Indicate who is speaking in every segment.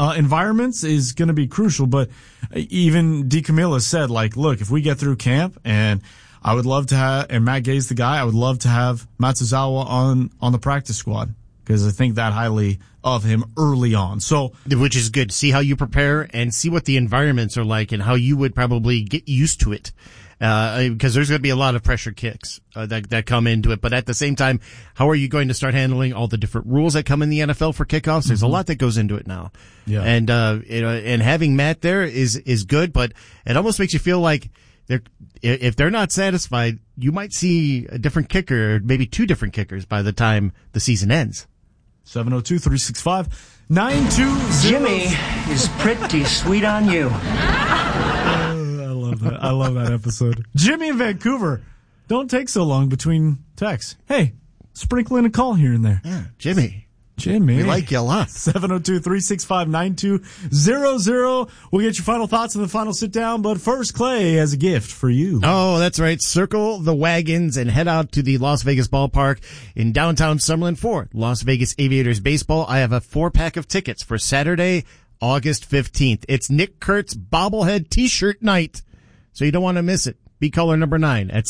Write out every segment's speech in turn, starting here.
Speaker 1: environments is going to be crucial. But even DiCamillo said, like, look, if we get through camp, and I would love to have, and Matt Gay's the guy, I would love to have Matsuzawa on the practice squad, because I think that highly of him early on. So,
Speaker 2: which is good. See how you prepare and see what the environments are like and how you would probably get used to it. Because there's going to be a lot of pressure kicks that come into it. But at the same time, how are you going to start handling all the different rules that come in the NFL for kickoffs? There's a lot that goes into it now.
Speaker 1: Yeah.
Speaker 2: And and having Matt there is good, but it almost makes you feel like if they're not satisfied, you might see a different kicker, maybe two different kickers by the time the season ends.
Speaker 1: 702-365-9200.
Speaker 3: Jimmy is pretty sweet on you.
Speaker 1: I love that episode. Jimmy in Vancouver. Don't take so long between texts. Hey, sprinkle in a call here and there.
Speaker 2: Yeah, Jimmy.
Speaker 1: We
Speaker 2: like you a lot.
Speaker 1: 702-365-9200. We'll get your final thoughts in the final sit down, but first, Clay has a gift for you.
Speaker 2: Oh, that's right. Circle the wagons and head out to the Las Vegas ballpark in downtown Summerlin for Las Vegas Aviators baseball. I have a 4-pack of tickets for Saturday, August 15th. It's Nick Kurtz bobblehead t-shirt night, so you don't want to miss it. Be caller number 9 at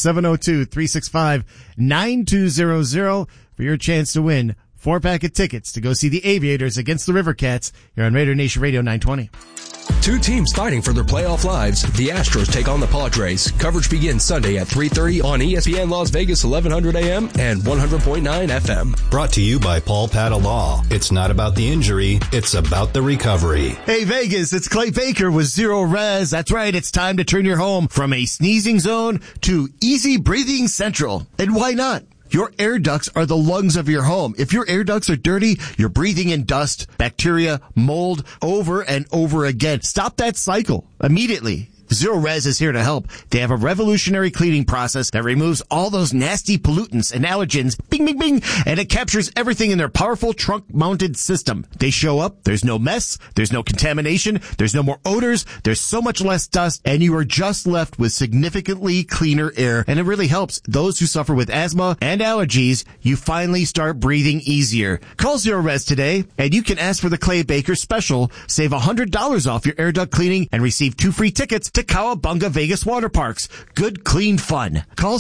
Speaker 2: 702-365-9200 for your chance to win 4-pack of tickets to go see the Aviators against the River Cats here on Raider Nation Radio 920.
Speaker 4: Two teams fighting for their playoff lives. The Astros take on the Padres. Coverage begins Sunday at 3:30 on ESPN Las Vegas, 1100 AM and 100.9 FM.
Speaker 5: Brought to you by Paul Pata Law. It's not about the injury, it's about the recovery.
Speaker 2: Hey Vegas, it's Clay Baker with Zero Res. That's right, it's time to turn your home from a sneezing zone to easy breathing central. And why not? Your air ducts are the lungs of your home. If your air ducts are dirty, you're breathing in dust, bacteria, mold over and over again. Stop that cycle immediately. Zero Res is here to help. They have a revolutionary cleaning process that removes all those nasty pollutants and allergens, bing, bing, bing, and it captures everything in their powerful trunk-mounted system. They show up, there's no mess, there's no contamination, there's no more odors, there's so much less dust, and you are just left with significantly cleaner air, and it really helps those who suffer with asthma and allergies. You finally start breathing easier. Call Zero Res today, and you can ask for the Clay Baker special. Save $100 off your air duct cleaning and receive 2 free tickets to Cowabunga Vegas Water Parks. Good, clean fun. Call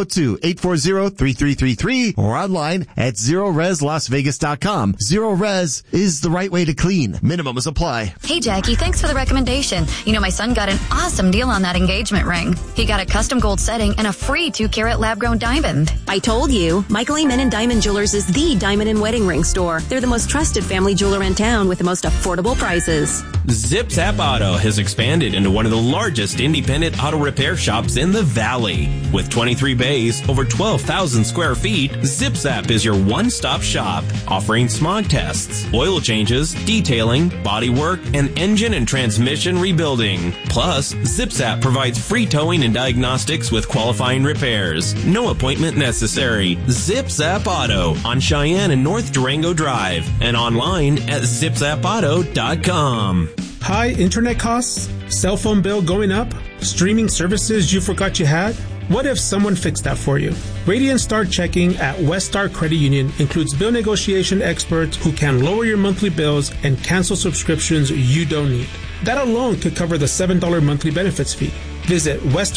Speaker 2: 702-840-3333 or online at ZeroResLasVegas.com. Zero Res is the right way to clean. Minimums apply.
Speaker 6: Hey, Jackie, thanks for the recommendation. You know, my son got an awesome deal on that engagement ring. He got a custom gold setting and a free 2-carat lab-grown diamond.
Speaker 7: I told you, Michael Amen and Diamond Jewelers is the diamond and wedding ring store. They're the most trusted family jeweler in town with the most affordable prices.
Speaker 8: Zip Zap Auto has expanded into one of the largest independent auto repair shops in the Valley. With 23 bays, over 12,000 square feet, Zip Zap is your one-stop shop, offering smog tests, oil changes, detailing, body work, and engine and transmission rebuilding. Plus, Zip Zap provides free towing and diagnostics with qualifying repairs. No appointment necessary. Zip Zap Auto on Cheyenne and North Durango Drive and online at zipzapauto.com.
Speaker 9: High internet costs? Cell phone bill going up? Streaming services you forgot you had? What if someone fixed that for you? Radiant Star Checking at West Star Credit Union includes bill negotiation experts who can lower your monthly bills and cancel subscriptions you don't need. That alone could cover the $7 monthly benefits fee. Visit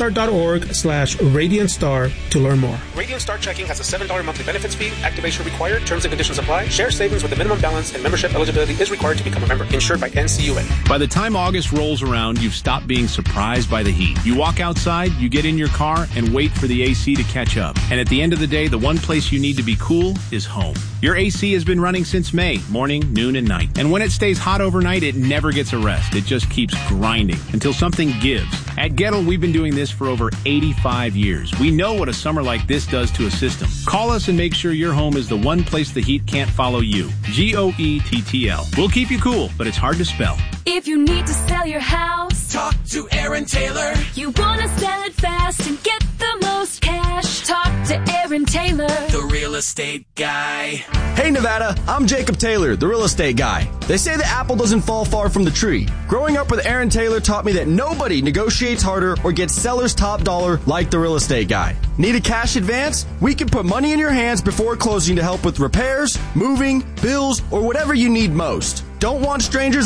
Speaker 9: weststar.org/RadiantStar to learn more. Radiant Star Checking has a $7 monthly benefits fee. Activation required. Terms and conditions apply. Share savings with a minimum balance and membership eligibility is required to become a member. Insured by NCUA.
Speaker 10: By the time August rolls around, you've stopped being surprised by the heat. You walk outside, you get in your car, and wait for the AC to catch up. And at the end of the day, the one place you need to be cool is home. Your AC has been running since May, morning, noon, and night. And when it stays hot overnight, it never gets a rest. It just keeps grinding until something gives. At Gettle, we've been doing this for over 85 years. We know what a summer like this does to a system. Call us and make sure your home is the one place the heat can't follow you. GOETTL. We'll keep you cool, but it's hard to spell.
Speaker 11: If you need to sell your house,
Speaker 12: talk to Aaron Taylor.
Speaker 11: You want to sell it fast and get the most cash, talk to Aaron Taylor,
Speaker 12: the real estate guy.
Speaker 13: Hey Nevada, I'm Jacob Taylor, the real estate guy. They say the apple doesn't fall far from the tree. Growing up with Aaron Taylor taught me that nobody negotiates harder or gets seller's top dollar like the real estate guy. Need a cash advance? We can put money in your hands before closing to help with repairs, moving, bills, or whatever you need most. Don't want strangers